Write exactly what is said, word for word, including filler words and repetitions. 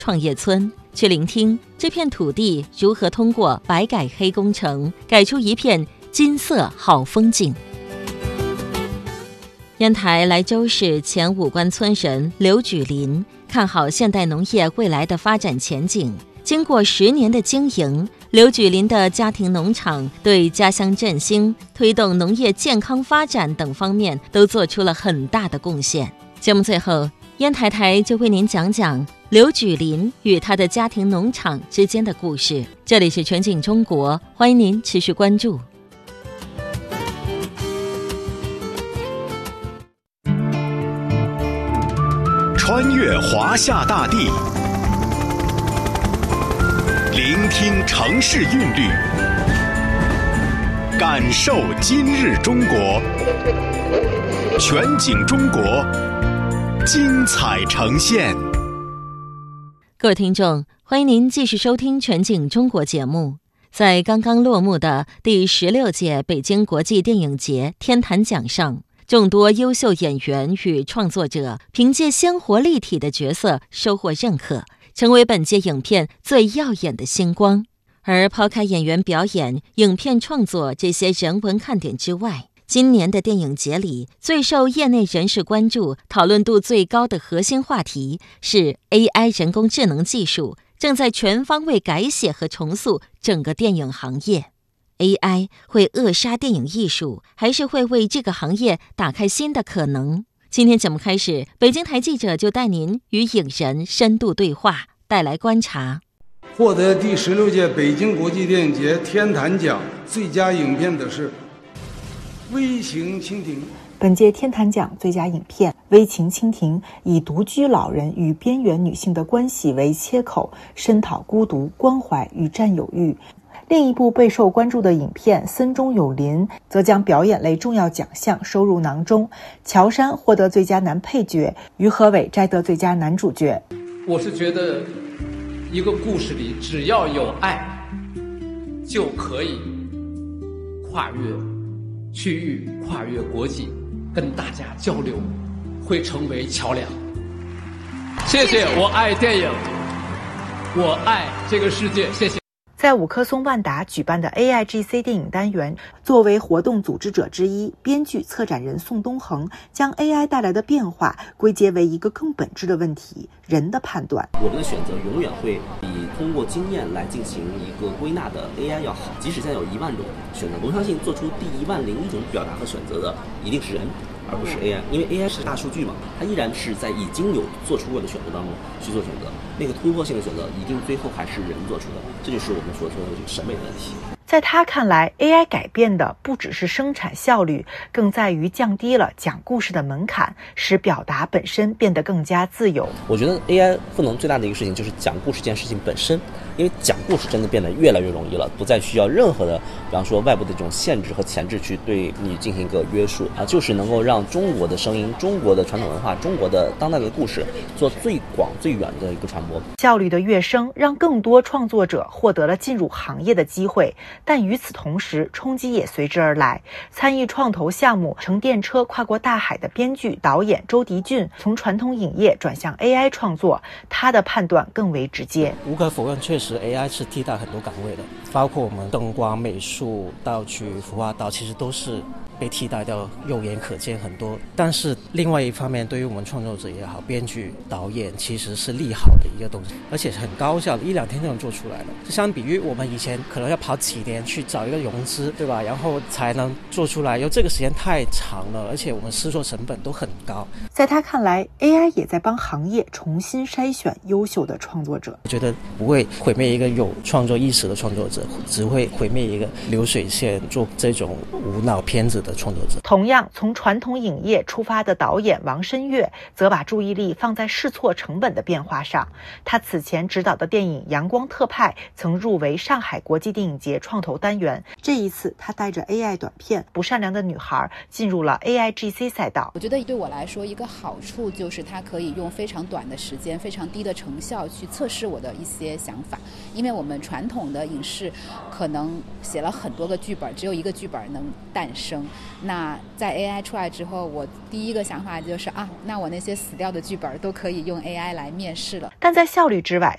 创业村，去聆听这片土地如何通过白改黑工程改出一片金色好风景。烟台莱州市前武关村人刘举林看好现代农业未来的发展前景。经过十年的经营，刘举林的家庭农场对家乡振兴、推动农业健康发展等方面都做出了很大的贡献。节目最后，烟台台就为您讲讲刘举林与他的家庭农场之间的故事。这里是全景中国，欢迎您持续关注。 穿越华夏大地，聆听城市韵律，感受今日中国。全景中国，精彩呈现。 各位听众，欢迎您继续收听全景中国节目。在刚刚落幕的第十六届北京国际电影节天坛奖上，众多优秀演员与创作者凭借鲜活立体的角色收获认可，成为本届影片最耀眼的星光。而抛开演员表演、影片创作这些人文看点之外，今年的电影节里最受业内人士关注、讨论度最高的核心话题是 A I 人工智能技术正在全方位改写和重塑整个电影行业。A I 会扼杀电影艺术，还是会为这个行业打开新的可能？今天节目开始，北京台记者就带您与影人深度对话，带来观察。 获得第十六届北京国际电影节天坛奖最佳影片的是《微情蜻蜓》。 本届天坛奖最佳影片《微情蜻蜓》以独居老人与边缘女性的关系为切口，深讨孤独、关怀与占有欲。另一部备受关注的影片《森中有林》则将表演类重要奖项收入囊中，乔杉获得最佳男配角，于和伟摘得最佳男主角。 我是觉得一个故事里只要有爱，就可以跨越区域、跨越国际，跟大家交流，会成为桥梁。谢谢，我爱电影，我爱这个世界，谢谢。 在五棵松万达举办的 A I G C 电影单元，作为活动组织者之一，编剧、策展人宋东恒将 A I 带来的变化归结为一个更本质的问题：人的判断。 我们的选择永远会比通过经验来进行一个归纳的 A I 要好。即使现在有一万种选择，我相信做出第一万零一种表达和选择的一定是人，而不是 A I， 因为 A I 是大数据嘛，它依然是在已经有做出过的选择当中去做选择，那个突破性的选择一定最后还是人做出的，这就是我们所说的这个审美的问题。 在他看来 A I 改变的不只是生产效率，更在于降低了讲故事的门槛，使表达本身变得更加自由。 我觉得 A I 赋能最大的一个事情就是讲故事这件事情本身，因为讲故事真的变得越来越容易了，不再需要任何的比方说外部的这种限制和前置去对你进行一个约束啊，就是能够让中国的声音、中国的传统文化、中国的当代的故事做最广最远的一个传播。 效率的跃升让更多创作者获得了进入行业的机会，但与此同时冲击也随之而来。参与创投项目乘电车跨过大海的编剧导演周迪俊从传统影业转向 A I 创作，他的判断更为直接。 无可否认，确实 A I 是替代很多岗位的，包括我们灯光、美术、道具、服化道，其实都是被替代掉，肉眼可见很多。但是另外一方面，对于我们创作者也好，编剧、导演其实是利好的一个东西，而且很高效的，一两天就能做出来了。相比于我们以前可能要跑几年去找一个融资，对吧？然后才能做出来，因为这个时间太长了，而且我们试错成本都很高。 在他看来 A I 也在帮行业重新筛选优秀的创作者。 我觉得不会毁灭一个有创作意识的创作者，只会毁灭一个流水线做这种无脑片子的创作者。 同样从传统影业出发的导演王申月则把注意力放在试错成本的变化上。他此前执导的电影《阳光特派》曾入围上海国际电影节创投单元，这一次他带着 A I 短片《不善良的女孩》进入了 A I G C 赛道。 我觉得对我来说一个好处就是它可以用非常短的时间、非常低的成效去测试我的一些想法，因为我们传统的影视可能写了很多个剧本，只有一个剧本能诞生。那在 A I 出来之后，我第一个想法就是啊，那我那些死掉的剧本都可以用 A I 来面试了。 但在效率之外，